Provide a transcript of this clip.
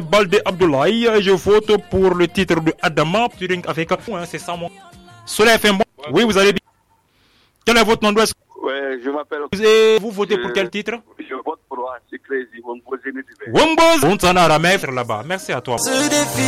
Baldé Abdoulaye, je vote pour le titre de Adama, avec c'est ça mon. Soleil FM, oui, vous allez bien. Quel est votre nom d'ouest? Ouais, je m'appelle. Vous votez pour quel titre? Je vote pour Wombozi. Wombozi. On s'en a la maître là-bas. Merci à toi.